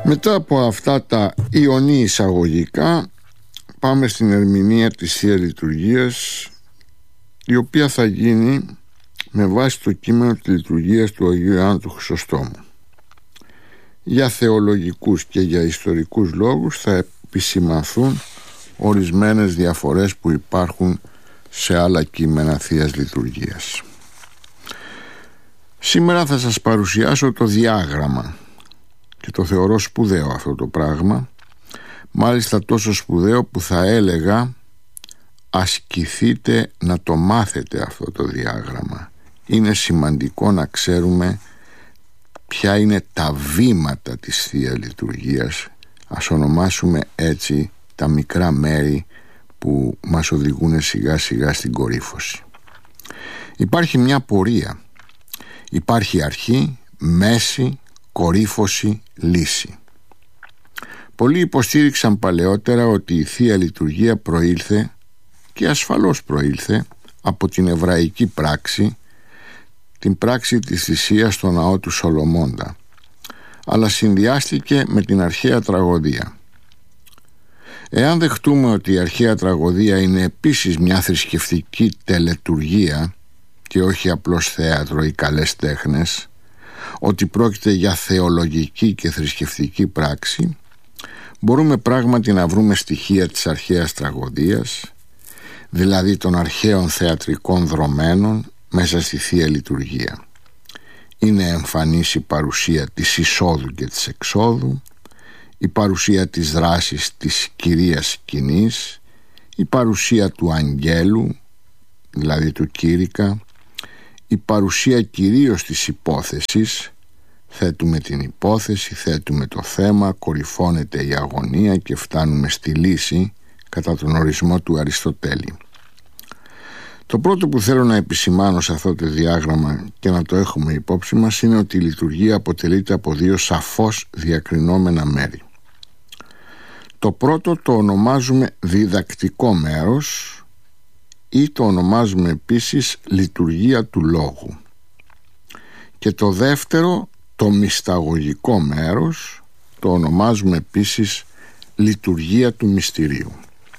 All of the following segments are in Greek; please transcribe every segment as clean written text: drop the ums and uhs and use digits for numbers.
Μετά από αυτά τα ιονή εισαγωγικά, πάμε στην ερμηνεία της Θείας Λειτουργίας, η οποία θα γίνει με βάση το κείμενο της λειτουργίας του Αγίου Ιωάννου του Χρυσοστόμου. Για θεολογικούς και για ιστορικούς λόγους θα επισημανθούν ορισμένες διαφορές που υπάρχουν σε άλλα κείμενα Θείας Λειτουργίας. Σήμερα θα σας παρουσιάσω το διάγραμμα και το θεωρώ σπουδαίο αυτό το πράγμα, μάλιστα τόσο σπουδαίο που θα έλεγα ασκηθείτε να το μάθετε αυτό το διάγραμμα. Είναι σημαντικό να ξέρουμε ποια είναι τα βήματα της Θείας Λειτουργίας, ας ονομάσουμε έτσι τα μικρά μέρη που μας οδηγούν σιγά σιγά στην κορύφωση. Υπάρχει μια πορεία, υπάρχει αρχή, μέση, κορύφωση, λύση. Πολλοί υποστήριξαν παλαιότερα ότι η Θεία Λειτουργία προήλθε, και ασφαλώς προήλθε, από την εβραϊκή πράξη, την πράξη της θυσίας στο ναό του Σολομώντα, αλλά συνδυάστηκε με την αρχαία τραγωδία. Εάν δεχτούμε ότι η αρχαία τραγωδία είναι επίσης μια θρησκευτική τελετουργία και όχι απλώς θέατρο ή καλές τέχνες, ότι πρόκειται για θεολογική και θρησκευτική πράξη, μπορούμε πράγματι να βρούμε στοιχεία της αρχαίας τραγωδίας, δηλαδή των αρχαίων θεατρικών δρομένων μέσα στη Θεία Λειτουργία. Είναι εμφανής η παρουσία της εισόδου και της εξόδου, η παρουσία της δράσης της κυρίας σκηνής, η παρουσία του αγγέλου, δηλαδή του κήρυκα, η παρουσία κυρίως της υπόθεσης. Θέτουμε την υπόθεση, θέτουμε το θέμα, κορυφώνεται η αγωνία και φτάνουμε στη λύση κατά τον ορισμό του Αριστοτέλη. Το πρώτο που θέλω να επισημάνω σε αυτό το διάγραμμα και να το έχουμε υπόψη μας είναι ότι η λειτουργία αποτελείται από δύο σαφώς διακρινόμενα μέρη. Το πρώτο το ονομάζουμε διδακτικό μέρος ή το ονομάζουμε επίσης λειτουργία του λόγου, και το δεύτερο, το μυσταγωγικό μέρος, το ονομάζουμε επίσης λειτουργία του μυστηρίου.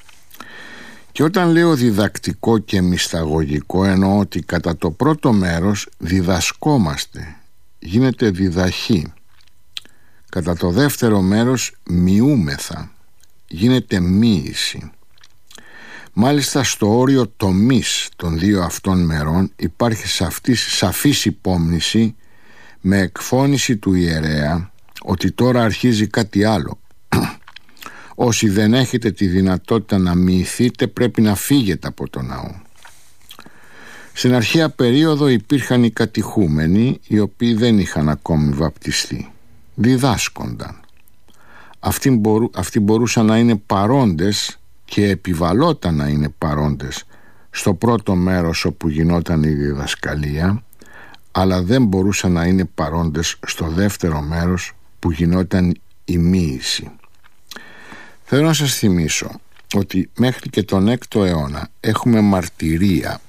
Και όταν λέω διδακτικό και μυσταγωγικό, εννοώ ότι κατά το πρώτο μέρος διδασκόμαστε, γίνεται διδαχή. Κατά το δεύτερο μέρος μοιούμεθα, γίνεται μοίηση. Μάλιστα στο όριο τομής των δύο αυτών μερών υπάρχει σαφής υπόμνηση με εκφώνηση του ιερέα ότι τώρα αρχίζει κάτι άλλο. Όσοι δεν έχετε τη δυνατότητα να μοιηθείτε πρέπει να φύγετε από τον ναό. Στην αρχαία περίοδο υπήρχαν οι κατηχούμενοι, οι δεν είχαν ακόμη βαπτιστεί. Διδάσκονταν. Αυτοί μπορούσαν να είναι παρόντες και επιβαλόταν να είναι παρόντες στο πρώτο μέρος όπου γινόταν η διδασκαλία, αλλά δεν μπορούσαν να είναι παρόντες στο δεύτερο μέρος που γινόταν η μοίηση. Θέλω να σας θυμίσω ότι μέχρι και τον 6ο αιώνα έχουμε μαρτυρία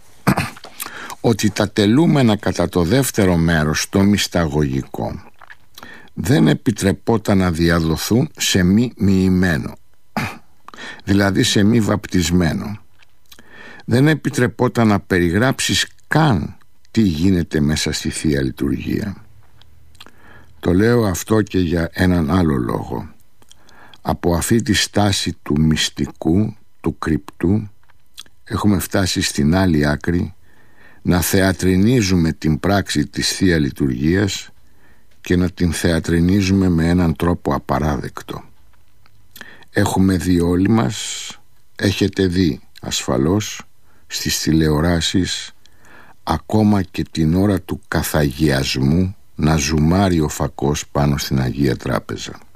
ότι τα τελούμενα κατά το δεύτερο μέρος, το μυσταγωγικό, δεν επιτρεπόταν να διαδοθούν σε μη μοιημένο, δηλαδή σε μη βαπτισμένο. Δεν επιτρεπόταν να περιγράψεις καν τι γίνεται μέσα στη Θεία Λειτουργία. Το λέω αυτό και για έναν άλλο λόγο. Από αυτή τη στάση του μυστικού, του κρυπτού, έχουμε φτάσει στην άλλη άκρη να θεατρινίζουμε την πράξη της Θεία Λειτουργίας και να την θεατρινίζουμε με έναν τρόπο απαράδεκτο. Έχουμε δει όλοι μας, έχετε δει ασφαλώς στις τηλεοράσεις, ακόμα και την ώρα του καθαγιασμού, να ζουμάρει ο φακός πάνω στην Αγία Τράπεζα.